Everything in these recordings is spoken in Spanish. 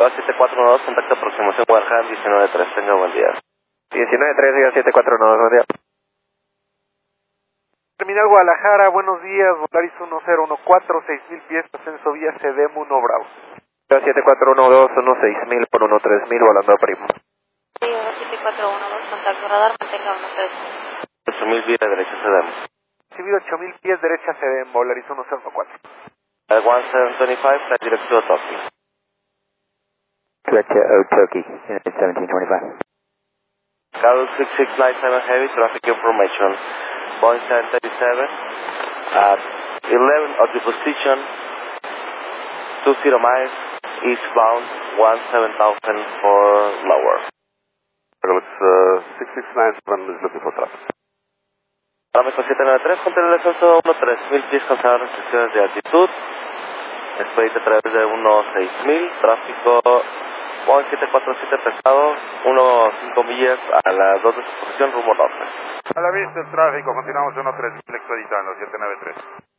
741-2, contacto aproximación Guadalajara 19-3, tenga buen día. 19-3, diga 741-2, buen día. Terminal Guadalajara, buenos días, Volaris 1014, 6000 pies, ascenso vía CDM 1 Bravo. 7412, 6000 por 13000, volando a Primo. Sí, 7412, contacto radar, mantenga 13. 8000 vía derecha CDM. Recibido 8000 pies, derecha CDM, Volaris 1014. 1725, flight direct to Tokyo. Direct to Otoki, 1725. Carol 6697 Heavy, traffic information. Boeing 737 at 11 of the position, 20 miles, eastbound, 17,000 for lower. It's 6697 is looking for traffic. Parámetro 793, control el descenso 1-3000 pies, cancelar restricciones de altitud. Expedite a través de 1-6000, tráfico Boeing 747 pesado, 1-5 millas a las 2 de su posición, rumbo norte. A la vista el tráfico, continuamos 13000 expeditando, 793.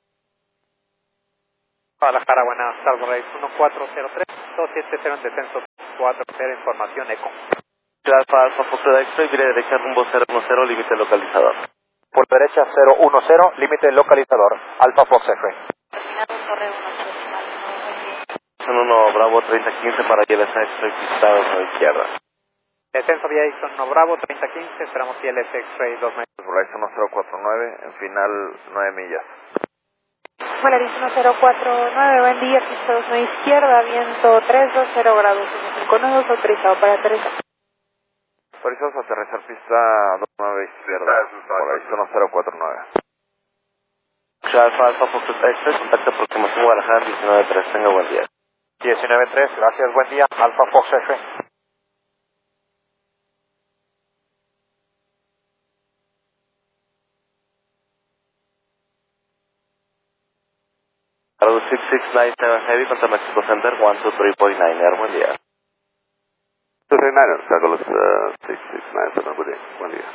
Guadalajara, buenas tardes, Volaris 1403, 270 en descenso 40, información ECO. Alfa Alfa Fox X-Ray, vire derecha rumbo 010, límite localizador. Por derecha 010, límite localizador, Alfa Fox X-Ray. Terminal Torre 1, Son 1 Bravo 3015 para ILS X-Ray pistados a la izquierda. Descenso vía Ixon 1 Bravo 3015, esperamos ILS X-Ray 2 metros. Volaris 1049, en final 9 millas. Volaris 1049, buen día, pista 2 izquierda, viento 320 grados, 5 nudos, autorizado para aterrizar. Autorizados a aterrizar pista 29 izquierda, Volaris 1049. Alfa Alfa Fox X-Ray, contacto aproximación Guadalajara 19-3, tenga buen día. 19-3, gracias, buen día, Alfa Fox X-Ray. Carlos 6697 Heavy contra Mexico Center 123.9, Air, buen día. 239, Carlos 6697, buen día.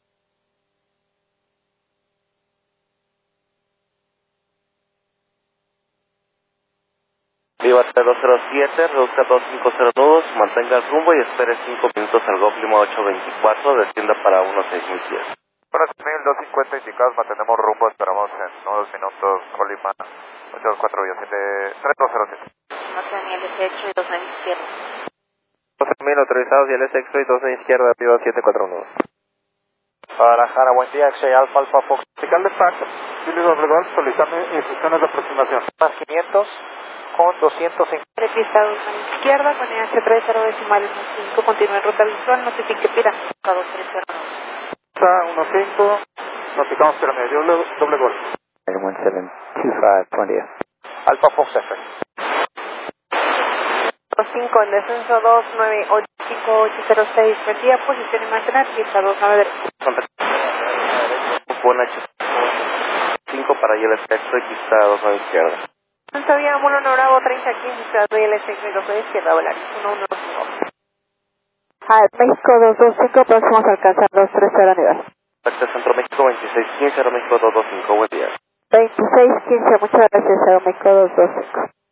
Viva 207, reduzca 250 nudos, mantenga el rumbo y espere 5 minutos al Golf Lima 824, descienda para unos 6000 pies. Para 6250 indicados, mantenemos rumbo, esperamos en unos minutos, Colima 824 vía 3207. Norte Daniel derecho y 2 a la izquierda. 12.000 autorizados y el X-Ray 2 en izquierda, arriba 741. Guadalajara, buen día, X-Ray Alfa Alfa Fox. Vertical de FAC, Billy Doble Golf, solicitando instrucciones de aproximación. Más 500 con 250. Pista 2 a la izquierda, con H30 decimales 5, continúa en ruta visual, notifique Pira. 2309. 15, notificamos que la medio doble golf. 1725, buen día. Alfa Fox X-Ray. 5 en descenso 2985806, buen día, posición y mantener, pista 29 derecha. Buen H 5 para ILS X-Ray, pista 2 a la izquierda. Descenso vía Mulo Bravo 3015, ciudad de LS 2 a la izquierda, Volaris 115. México 225, próximos a alcanzar 230 a nivel. Contacto Centro México 2615, Aeroméxico 225, buen día. 2615, muchas gracias, Aeroméxico 225.